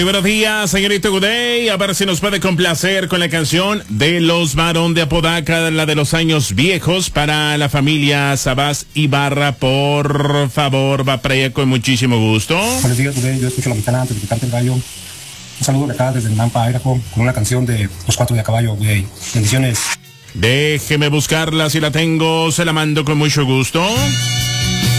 Buenos días, señorito Gudey. A ver si nos puede complacer con la canción de los Barón de Apodaca, la de los años viejos, para la familia Sabás Ibarra. Por favor, va para allá con muchísimo gusto. Buenos días, Gudey. Yo escucho la ventana antes de que cante el gallo. Un saludo de acá desde Nampa, Idaho, con una canción de Los Cuatro de a Caballo, Gudey. Bendiciones. Déjeme buscarla, si la tengo, se la mando con mucho gusto.